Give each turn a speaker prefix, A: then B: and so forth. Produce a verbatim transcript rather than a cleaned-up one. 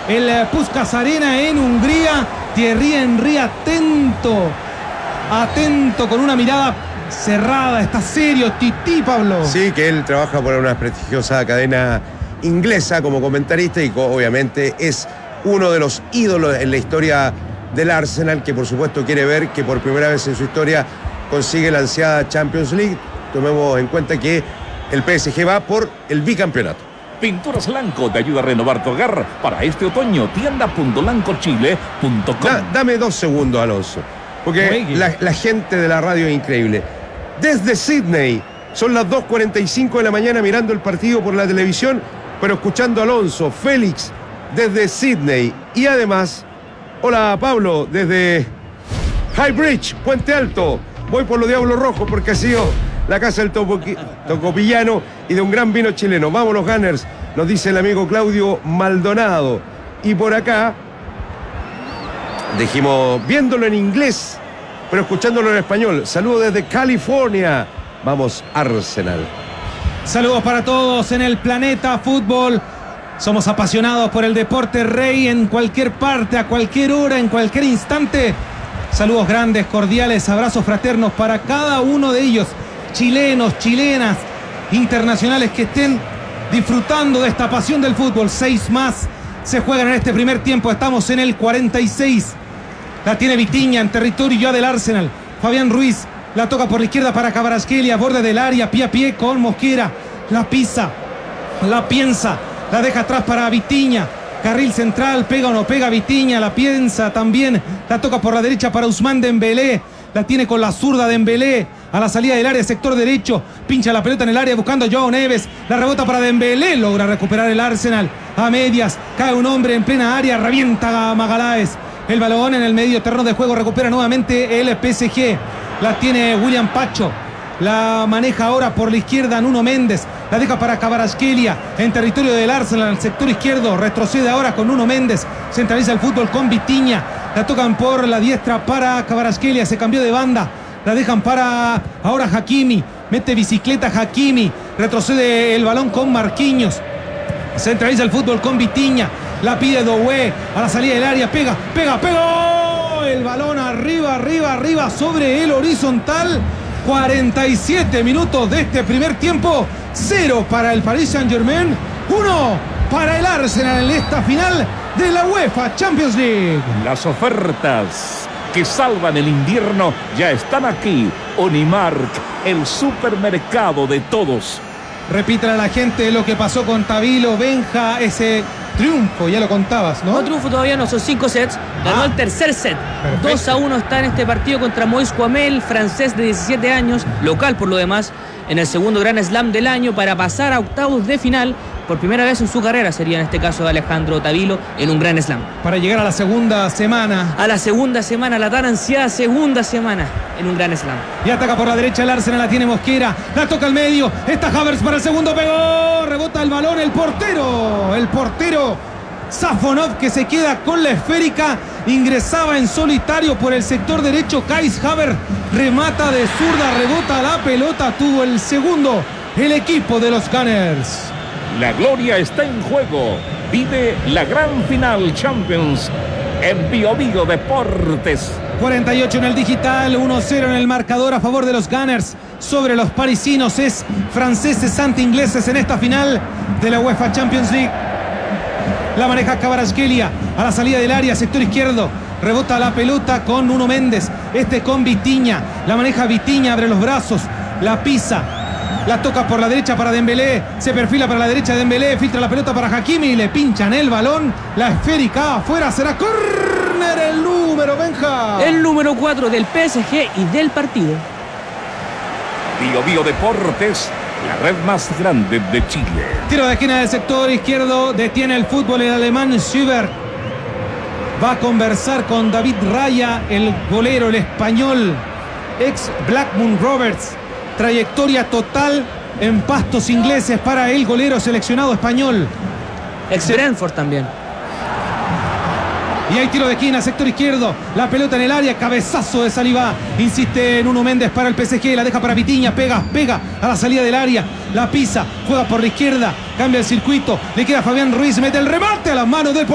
A: el Puskás Arena en Hungría. Thierry Henry atento, atento con una mirada cerrada, está serio. Tití, Pablo.
B: Sí, que él trabaja por una prestigiosa cadena inglesa como comentarista y obviamente es uno de los ídolos en la historia del Arsenal, que por supuesto quiere ver que por primera vez en su historia consigue la ansiada Champions League. Tomemos en cuenta que el P S G va por el bicampeonato.
C: Pinturas Lanco te ayuda a renovar tu hogar para este otoño. tienda punto lanco chile punto com.
B: Da, dame dos segundos, Alonso, porque la, la gente de la radio es increíble. Desde Sydney, son las dos cuarenta y cinco de la mañana mirando el partido por la televisión, pero escuchando a Alonso, Félix, desde Sydney. Y además, hola Pablo, desde High Bridge, Puente Alto. Voy por los Diablos Rojos porque ha sido la casa del tocopillano y de un gran vino chileno. Vamos los Gunners, nos dice el amigo Claudio Maldonado. Y por acá, dijimos, viéndolo en inglés, pero escuchándolo en español. Saludos desde California. Vamos, Arsenal.
A: Saludos para todos en el planeta fútbol. Somos apasionados por el deporte rey en cualquier parte, a cualquier hora, en cualquier instante. Saludos grandes, cordiales, abrazos fraternos para cada uno de ellos. Chilenos, chilenas, internacionales que estén disfrutando de esta pasión del fútbol. Seis más se juegan en este primer tiempo. Estamos en el cuarenta y seis. La tiene Vitinha en territorio ya del Arsenal. Fabián Ruiz la toca por la izquierda para Kvaratskhelia, borde del área, pie a pie con Mosquera. La pisa, la piensa, la deja atrás para Vitinha. Carril central, pega o no pega Vitinha, la piensa también. La toca por la derecha para Ousmane Dembélé. La tiene con la zurda Dembélé. A la salida del área, sector derecho. Pincha la pelota en el área buscando a Joao Neves. La rebota para Dembélé. Logra recuperar el Arsenal. A medias. Cae un hombre en plena área. Revienta a Magalhães. El balón en el medio terreno de juego. Recupera nuevamente el P S G. La tiene William Pacho. La maneja ahora por la izquierda Nuno Méndez. La deja para Kvaratskhelia en territorio del Arsenal, al sector izquierdo. Retrocede ahora con Nuno Méndez. Centraliza el fútbol con Vitinha. La tocan por la diestra para Kvaratskhelia. Se cambió de banda. La dejan para ahora Hakimi. Mete bicicleta Hakimi. Retrocede el balón con Marquinhos. Centraliza el fútbol con Vitinha. La pide Doué a la salida del área. Pega, pega, pegó. El balón arriba, arriba, arriba sobre el horizontal. cuarenta y siete minutos de este primer tiempo. Cero para el Paris Saint-Germain. Uno para el Arsenal en esta final de la UEFA Champions League.
C: Las ofertas que salvan el invierno ya están aquí. Unimark, el supermercado de todos.
A: Repítale a la gente lo que pasó con Tabilo, Benja, ese triunfo, ya lo contabas, ¿no?
D: No triunfo todavía, no, son cinco sets. Ganó ah, el tercer set. Perfecto. dos a uno está en este partido contra Moïse Kouamel, francés de diecisiete años, local por lo demás, en el segundo Grand Slam del año para pasar a octavos de final. Por primera vez en su carrera sería en este caso de Alejandro Tabilo en un Grand Slam.
A: Para llegar a la segunda semana.
D: A la segunda semana, la tan ansiada segunda semana en un Grand Slam.
A: Y ataca por la derecha el Arsenal, la tiene Mosquera. La toca al medio. Está Havertz para el segundo, pegó. Rebota el balón, el portero. El portero Safonov que se queda con la esférica. Ingresaba en solitario por el sector derecho. Kai Havertz remata de zurda, rebota la pelota. Tuvo el segundo el equipo de los Gunners.
C: La gloria está en juego. Vive la gran final Champions en Bio Bio Deportes.
A: cuarenta y ocho en el digital, uno cero en el marcador a favor de los Gunners sobre los parisinos. Es franceses ante ingleses en esta final de la UEFA Champions League. La maneja Kvaratskhelia a la salida del área, sector izquierdo. Rebota la pelota con Nuno Méndez. Este con Vitinha. La maneja Vitinha, abre los brazos. La pisa. La toca por la derecha para Dembélé. Se perfila para la derecha de Dembélé. Filtra la pelota para Hakimi. Le pinchan el balón. La esférica afuera. Será córner el número, Benja.
D: El número cuatro del P S G y del partido.
C: Bio Bio Deportes, la red más grande de Chile.
A: Tiro de esquina del sector izquierdo. Detiene el fútbol el alemán Schubert. Va a conversar con David Raya, el golero, el español. Ex Blackburn Rovers. Trayectoria total en pastos ingleses para el golero seleccionado español.
D: Ex Brentford también.
A: Y hay tiro de esquina, sector izquierdo. La pelota en el área, cabezazo de Saliba. Insiste Nuno Méndez para el P S G. La deja para Vitinha, pega, pega a la salida del área. La pisa, juega por la izquierda, cambia el circuito. Le queda Fabián Ruiz, mete el remate a las manos del